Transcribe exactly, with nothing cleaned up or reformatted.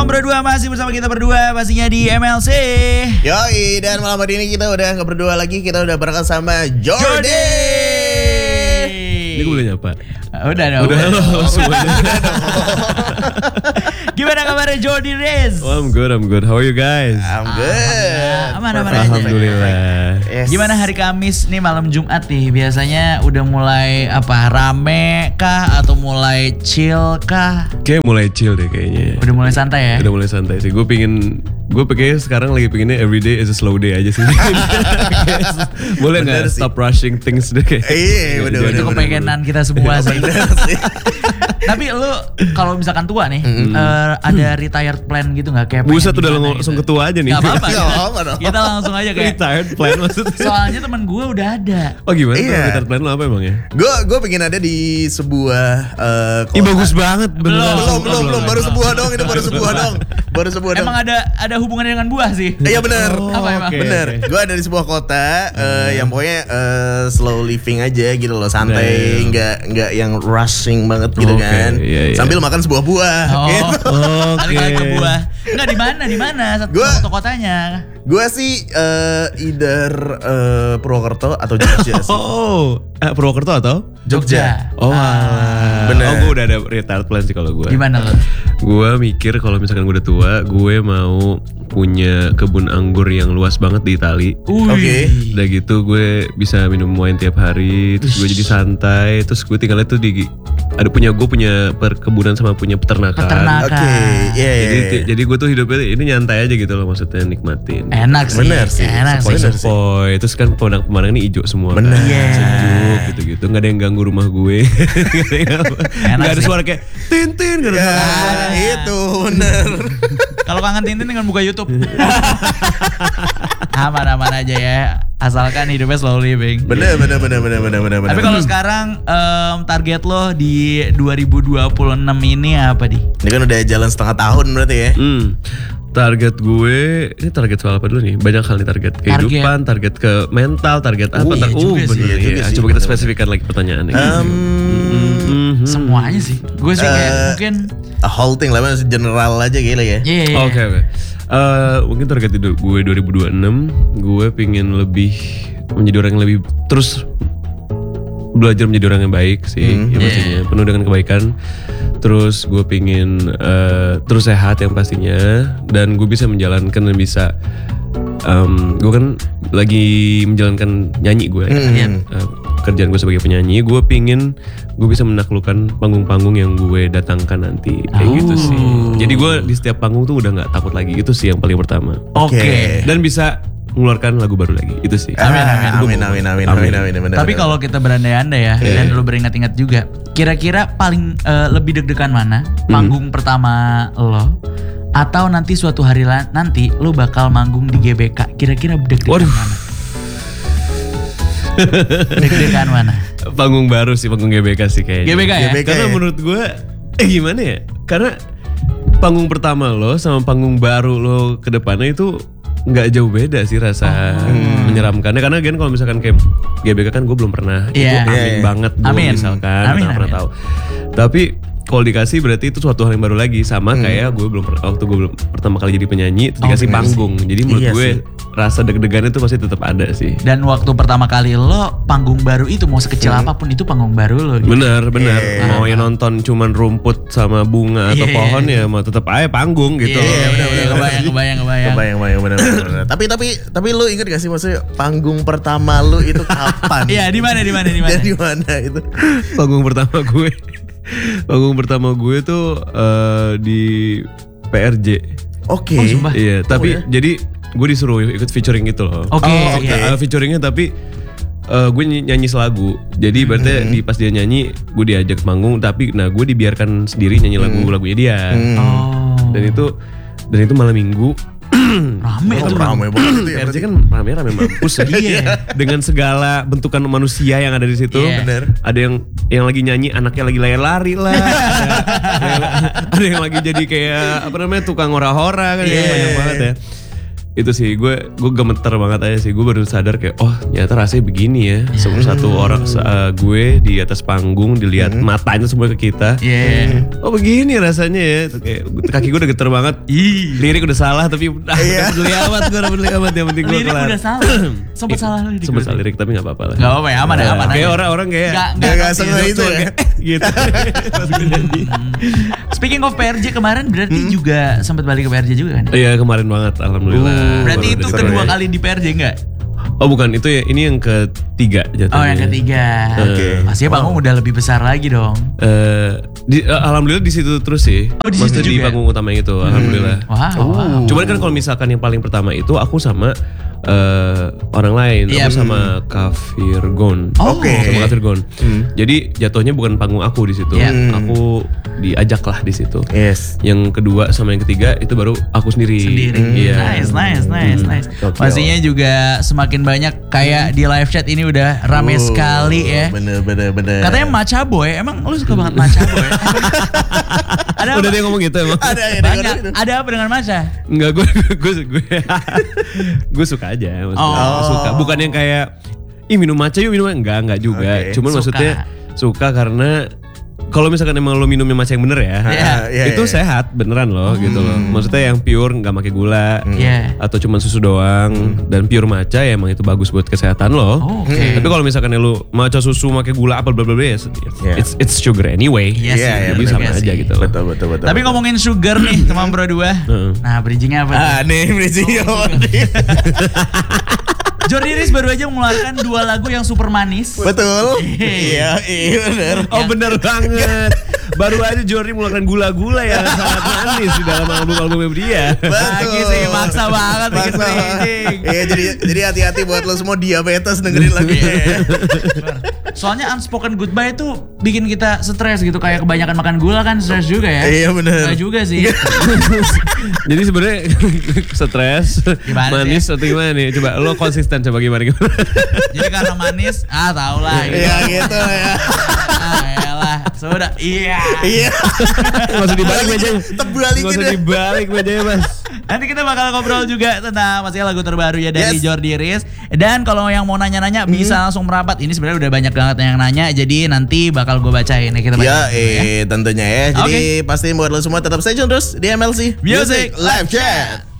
Ngobrol Dua masih bersama kita berdua pastinya di M L C. Yoi, dan malam hari ini kita udah gak berdua lagi, kita udah berangkat sama Jordi. Ini gue boleh nyapa? Udah dong. Udah halo semuanya. Gimana kabarnya Jordi Rez? Oh, I'm good, I'm good. How are you guys? I'm good. Aman-aman aja. Alhamdulillah. Yes. Gimana hari Kamis nih malam Jumat nih? Biasanya udah mulai apa rame kah atau mulai chill kah? Kayak mulai chill deh kayaknya. Udah mulai santai ya? Udah mulai santai sih. Gue pingin, gue pengen sekarang lagi pinginnya everyday is a slow day aja sih. Boleh nggak stop rushing things deh kayak. Iya, bener, Itu bener, kepengenan kita semua sih. Tapi lu kalau misalkan tua nih, Mm-hmm. uh, ada retired plan gitu nggak kayak? Buset pengen udah gimana langsung gitu? ketua aja nih. Gak apa-apa. Gak kita, apa-apa dong. kita langsung aja kayak. Retired plan maksudnya. Soalnya temen gue udah ada. Oh gimana? Iya. Retired plan lo apa emang ya? Gue gue pengen ada di sebuah uh, Ih bagus banget. Belum. Belum, belum, belum, baru sebuah dong, itu baru sebuah dong. Baru sebuah dong. Emang ada ada hubungannya dengan buah sih? Iya benar. Oh, Apa emang? oke. Bener, gue ada di sebuah kota uh, yang pokoknya uh, slow living aja gitu loh, santai, Nah. nggak nggak yang rushing banget gitu Oke, kan, iya, iya. sambil makan sebuah buah. Oh, Gitu. kali kali ke buah. Enggak di mana di mana? Satu Gua- satu kotanya. Gue sih uh, either uh, Purwokerto atau Jogja sih. Oh, eh, Purwokerto atau? Jogja. Oh, alah. Bener. Oh, gue udah ada retired plan sih kalau gue. Gimana lo? Gue mikir kalau misalkan gue udah tua, gue mau punya kebun anggur yang luas banget di Itali. Oke. Udah gitu gue bisa minum wine tiap hari, terus gue jadi santai, terus gue tinggalnya tuh di ada punya gue punya perkebunan sama punya peternakan. Peternakan. Oke, iya iya. Jadi iya. jadi gue tuh hidupnya ini nyantai aja gitu loh, maksudnya nikmatin. Enak sih. Bener sih. Enak sih. Bener sih. Sepoi, terus kan pemandangan ini hijau semua. Bener. Kan. Iya. Sejuk gitu-gitu, nggak ada yang ganggu rumah gue. Nggak ada sih. suara kayak tintin, nggak ada Ya, suara. itu bener. Kalau kangen Tintin dengan buka YouTube. Aman-aman aja ya. Asalkan hidupnya slow living. Bener bener bener bener bener bener. Tapi kalau sekarang em, target lo di dua ribu dua puluh enam ini apa di? ini kan udah jalan setengah tahun berarti ya. Hmm. Target gue, ini target soal apa dulu nih? Banyak hal nih target kehidupan, target, ke mental, target apa? iya tar- juga uh, sih, bener iya ya. juga sih, Coba kita bener. spesifikkan lagi pertanyaannya. Um, Mhm. Semuanya sih. Gue sih kayak Eh, mungkin. a whole thing lah, maksudnya general aja gitu ya. Iya. iya, Oke iya. oke. Eh, mungkin target hidup gue dua ribu dua puluh enam, gue pingin lebih menjadi orang yang lebih terus belajar menjadi orang yang baik sih, Hmm, ya iya. pastinya penuh dengan kebaikan. Terus gue pingin eh, terus sehat yang pastinya, dan gue bisa menjalankan dan bisa em, gue kan lagi menjalankan nyanyi gue, ya. Hmm. Eh, kerjaan gue sebagai penyanyi. Gue pingin gue bisa menaklukkan panggung-panggung yang gue datangkan nanti, kayak gitu Oh. sih. Jadi gue di setiap panggung tuh udah nggak takut lagi, itu sih yang paling pertama. Oke. Oke. Dan bisa mengeluarkan lagu baru lagi, itu sih. Amin Amin, amin amin amin amin amin amin. bener, Tapi bener. kalau kita berandai-andai ya, Iya. dan lu beringat-ingat juga, kira-kira paling eh, lebih deg-degan mana? Panggung pertama lo, atau nanti suatu hari la- nanti lo bakal manggung di G B K? Kira-kira deg-degan Waduh. mana? Deg-degan mana? Panggung baru sih, panggung G B K sih kayaknya. G B K ya? G B K. Karena ya? menurut gue, eh gimana ya? Karena panggung pertama lo sama panggung baru lo ke depannya itu nggak jauh beda sih rasa menyeramkannya. Karena kan kalau misalkan kayak G B K kan gue belum pernah, Iya. itu amin Iya, iya. banget gue Amin. misalkan, Amin, nggak pernah amin. tahu. Tapi kalau dikasih berarti itu suatu hal yang baru lagi, sama kayak gue belum per- waktu gue belum pertama kali jadi penyanyi itu dikasih Oke. panggung. Jadi menurut Iya gue sih. rasa deg-degan itu pasti tetap ada sih. Dan waktu pertama kali lo panggung baru itu mau sekecil apapun itu panggung baru lo. Gitu. Bener bener. Iya. Mau yang nonton cuman rumput sama bunga atau Iya. pohon ya mau tetap aja panggung gitu. Iya, benar, benar, benar. kebayang, kebayang, kebayang. Kebayang, kebayang, bener, bener, bener. Tapi tapi tapi lu inget gak sih maksudnya panggung pertama lu itu kapan? Iya, di mana, di mana, di mana? Dan di mana itu? Panggung pertama gue. Panggung pertama gue tuh eh, di P R J. Oke. Oh, sumpah. Iya, tapi ya? jadi gue disuruh ikut featuring gitu loh. Oke, Oh, oke. iya. Uh, featuringnya tapi uh, gue ny- nyanyi selagu. Jadi berarti di pas dia nyanyi gue diajak manggung, tapi nah gue dibiarkan sendiri nyanyi lagu-lagunya dia. Oh. Dan itu dan itu malam minggu. Rame Oh, tuh. ramai banget itu ya. P R J berarti. kan rame-rame mampus ya. Iya. Dengan segala bentukan manusia yang ada di situ. Iya. Bener. Ada yang yang lagi nyanyi anaknya lagi lari-lari lah. ada, ada yang lagi jadi kayak apa namanya tukang hora-hora kan, Iya. ya, banyak banget ya. itu sih gue gue gemeter banget aja sih. Gue baru sadar kayak oh ternyata rasanya begini ya. Semua satu orang uh, gue di atas panggung dilihat matanya semua ke kita. Iya. Oh begini rasanya ya. Kayak kaki gue udah geter banget. Ih. Lirik udah salah tapi udah Iya. peduli amat gue udah peduli amat yang penting gue Lirik kelar. udah salah. Sempet salah lirik. Sempet salah lirik tapi nggak apa-apa lah. Gak apa ya, aman ya, aman Kayak aja. orang-orang kayak Nggak- Gak nggak- gak sengaja itu ya. gitu. Pas gue nyanyi. Speaking of P R J kemarin berarti juga sempat balik ke P R J juga kan? Iya kemarin banget alhamdulillah. Berarti Baru itu udah kedua seru ya. kali di P R J enggak? Oh bukan itu ya ini yang ketiga jatuhnya. Oh yang ketiga. Oke. Pastinya panggung udah lebih besar lagi dong. Eh, di, eh, alhamdulillah di situ terus sih. Oh, di Maksudnya situ di juga? panggung utama yang itu, alhamdulillah. Wow. wow. Cuman kan kalau misalkan yang paling pertama itu aku sama eh, orang lain, Iya. aku sama Kak Virgon. Oh, Oke. Sama Kak Virgon. Jadi jatuhnya bukan panggung aku di situ. Iya. Aku diajak lah di situ. Yes. Yang kedua sama yang ketiga itu baru aku sendiri. Sendiri. Iya. Nice, nice, nice, nice. Gokil. Pastinya juga semakin banyak kayak di live chat ini udah rame Oh, sekali ya. Bener bener bener. Katanya Macha Boy, emang lu suka banget Macha Boy? Ada Udah apa? dia ngomong gitu emang. ada ya Banyak. Ada apa dengan Macha? Enggak, gue gue gue gue suka aja maksudnya. Oh. Suka. Bukan yang kayak ih minum matcha yuk minum enggak enggak juga. Oke. Cuman Suka. maksudnya suka karena kalau misalkan emang lo minumnya matcha yang bener ya, Iya. Iya, itu iya. sehat beneran loh gitu loh. Maksudnya yang pure nggak pakai gula Iya. atau cuman susu doang dan pure matcha ya emang itu bagus buat kesehatan lo. Oh, oke. Tapi kalau misalkan lu matcha susu pakai gula apa bla bla bla ya, Iya. it's it's sugar anyway. Iya sih, Iya, iya, Jadi bener sama juga aja sih. gitu loh. Betul betul betul. Tapi betul. ngomongin sugar nih teman Pro dua. Heeh. Nah, bridgingnya apa? tuh? Ah nih bridging Jordi Riz baru aja mengeluarkan dua lagu yang super manis. Betul. Iya iya bener. Oh bener banget. Baru aja Jordi mengeluarkan gula-gula yang sangat manis di dalam album-albumnya dia. Lagi sih maksa banget bikin Maksa. bridging. Iya jadi jadi hati-hati buat lo semua diabetes dengerin lagu Iya. Soalnya unspoken goodbye itu bikin kita stres gitu, kayak kebanyakan makan gula kan stres juga ya. Iya, bener. Nggak juga sih. Jadi sebenarnya stres, Gimana manis sih? atau gimana nih? Coba lo konsisten coba gimana gimana. Jadi karena manis, ah tau lah gitu. Iya gitu ya. Ah elah, sudah. Iya. Iya. Gak usah dibalik mejanya. Terbalikin Gak usah ya. dibalik mejanya mas. Nanti kita bakal ngobrol juga tentang maksudnya lagu terbaru ya dari Yes. Jordi Riz. Dan kalau yang mau nanya-nanya bisa langsung merapat. Ini sebenarnya udah banyak banget yang nanya. Jadi nanti bakal gue bacain ya, kita bacain. Ya, dulu ya. eh tentunya ya. Jadi pasti buat lo semua tetap stay tune terus di M L C Music Live Chat.